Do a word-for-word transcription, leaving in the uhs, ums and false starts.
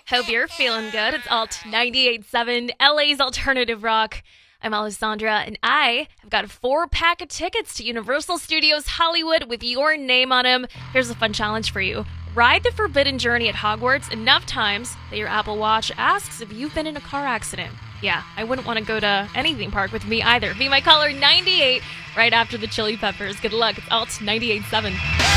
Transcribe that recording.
Hope you're feeling good. It's Alt ninety-eight point seven, L A's alternative rock. I'm Alessandra, and I have got a four-pack of tickets to Universal Studios Hollywood with your name on them. Here's a fun challenge for you. Ride the Forbidden Journey at Hogwarts enough times that your Apple Watch asks if you've been in a car accident. Yeah, I wouldn't want to go to any theme park with me either. Be my caller ninety-eight right after the Chili Peppers. Good luck. It's Alt ninety-eight point seven.